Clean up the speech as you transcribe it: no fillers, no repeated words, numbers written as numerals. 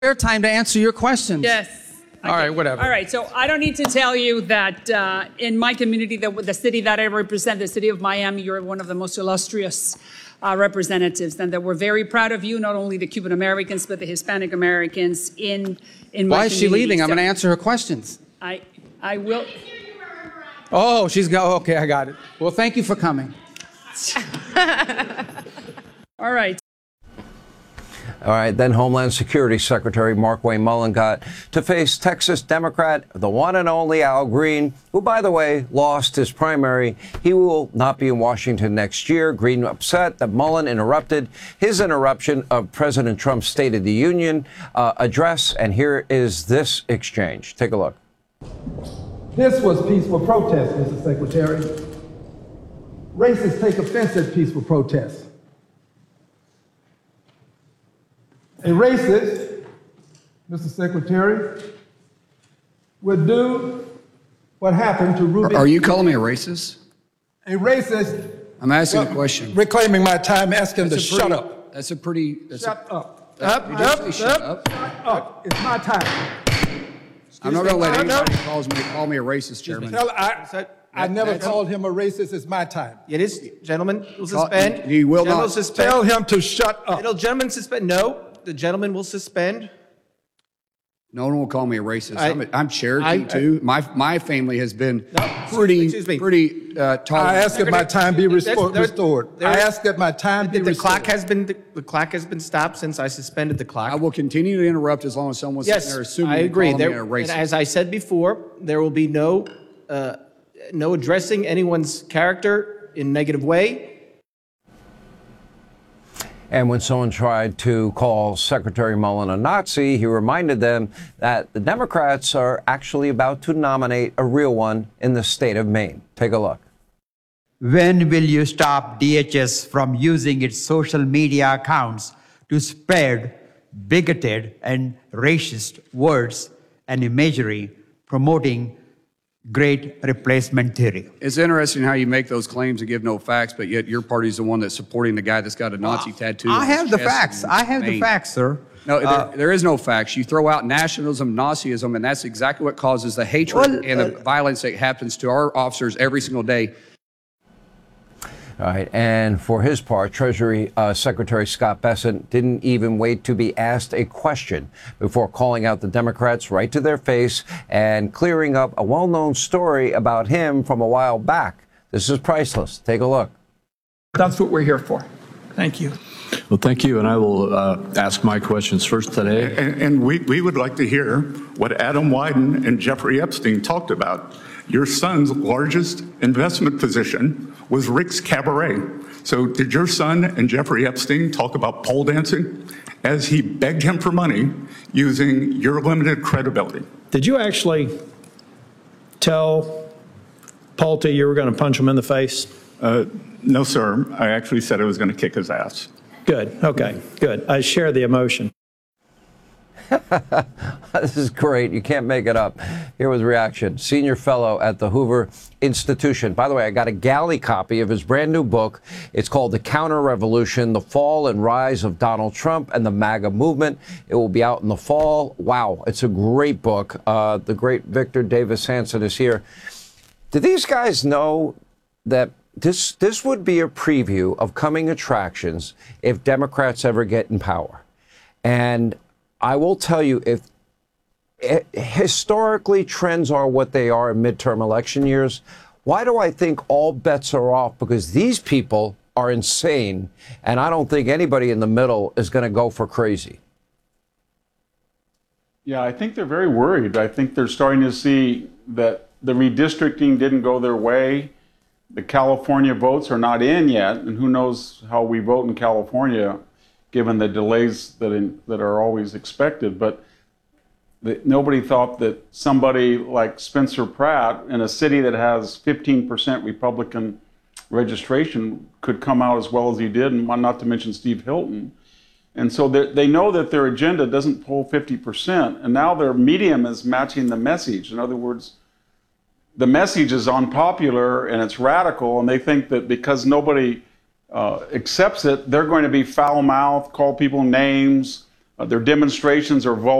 Time to answer your questions. Yes. All right, whatever. All right, so I don't need to tell you that in my community, the city that I represent, the city of Miami, you're one of the most illustrious representatives, and that we're very proud of you, not only the Cuban Americans, but the Hispanic Americans in my community. Why is she leaving? I'm going to answer her questions. I will. Oh, okay, I got it. Well, thank you for coming. All right. All right, then Homeland Security Secretary Markwayne Mullin got to face Texas Democrat, the one and only Al Green, who, by the way, lost his primary. He will not be in Washington next year. Green upset that Mullin interrupted his interruption of President Trump's State of the Union address. And here is this exchange. Take a look. This was peaceful protest, Mr. Secretary. Racists take offense at peaceful protests. A racist, Mr. Secretary, would do what happened to Ruby. Are you calling me a racist? A racist. I'm asking a question. Reclaiming my time, asking him to shut up. That's a pretty. Shut up. Shut up. It's my time. I'm not going to let anybody call me a racist, Chairman. I never called him a racist. It's my time. It is, gentlemen. Will suspend. He will not. Suspend. Tell him to shut up. Gentlemen, suspend. No, the gentleman will suspend. No one will call me a racist. I'm Cherokee too. My family has been pretty tolerant. I ask that my time be restored. I ask that my time be restored. The clock has been stopped since I suspended the clock. I will continue to interrupt as long as someone's sitting there assuming I agree. me a racist. And as I said before, there will be no addressing anyone's character in a negative way. And when someone tried to call Secretary Mullin a Nazi, he reminded them that the Democrats are actually about to nominate a real one in the state of Maine. Take a look. When will you stop DHS from using its social media accounts to spread bigoted and racist words and imagery promoting great replacement theory? It's interesting how you make those claims and give no facts, but yet your party's the one that's supporting the guy that's got a Nazi tattoo. I have the facts. I have the facts, sir. No, there is no facts. You throw out nationalism, Nazism, and that's exactly what causes the hatred and the violence that happens to our officers every single day. All right, and for his part, Treasury Secretary Scott Bessent didn't even wait to be asked a question before calling out the Democrats right to their face and clearing up a well-known story about him from a while back. This is priceless. Take a look. That's what we're here for. Thank you. Well, thank you, and I will ask my questions first today. And we would like to hear what Adam Wyden and Jeffrey Epstein talked about. Your son's largest investment position was Rick's Cabaret. So did your son and Jeffrey Epstein talk about pole dancing as he begged him for money using your limited credibility? Did you actually tell Paulty you were going to punch him in the face? No, sir. I actually said I was going to kick his ass. Good. Okay. Good. I share the emotion. This is great. You can't make it up. Here was reaction. Senior fellow at the Hoover Institution. By the way, I got a galley copy of his brand new book. It's called The Counter-Revolution, The Fall and Rise of Donald Trump and the MAGA Movement. It will be out in the fall. Wow. It's a great book. The great Victor Davis Hanson is here. Do these guys know that this would be a preview of coming attractions if Democrats ever get in power? And I will tell you, if historically trends are what they are in midterm election years, why do I think all bets are off? Because these people are insane, and I don't think anybody in the middle is going to go for crazy. Yeah, I think they're very worried. I think they're starting to see that the redistricting didn't go their way. The California votes are not in yet, and who knows how we vote in California, given the delays that are always expected. But nobody thought that somebody like Spencer Pratt in a city that has 15% Republican registration could come out as well as he did, and not to mention Steve Hilton. And so they know that their agenda doesn't pull 50%, and now their medium is matching the message. In other words, the message is unpopular and it's radical, and they think that because nobody accepts it, they're going to be foul-mouthed, call people names, Their demonstrations are